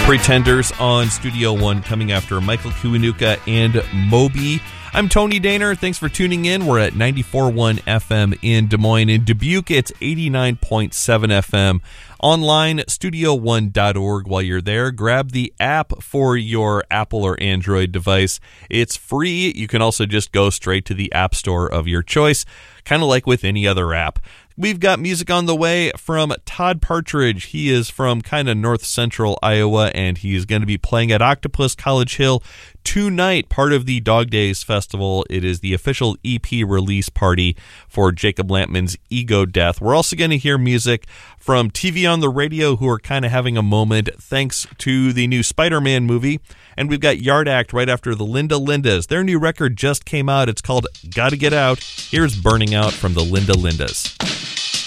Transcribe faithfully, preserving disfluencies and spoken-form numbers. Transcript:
Pretenders on Studio One, coming after Michael Kiwanuka and Moby. I'm Tony Daner. Thanks for tuning in. We're at ninety-four point one F M in Des Moines. In Dubuque, it's eighty-nine point seven F M. Online, studio one dot org. While you're there, grab the app for your Apple or Android device. It's free. You can also just go straight to the App Store of your choice, kind of like with any other app. We've got music on the way from Todd Partridge. He is from kind of north central Iowa, and he's going to be playing at Octopus College Hill tonight, part of the Dog Days Festival. It is the official E P release party for Jacob Lampman's Ego Death. We're also going to hear music from T V on the Radio, who are kind of having a moment thanks to the new Spider-Man movie. And we've got Yard Act right after the Linda Lindas. Their new record just came out. It's called Gotta Get Out. Here's Burning Out from the Linda Lindas.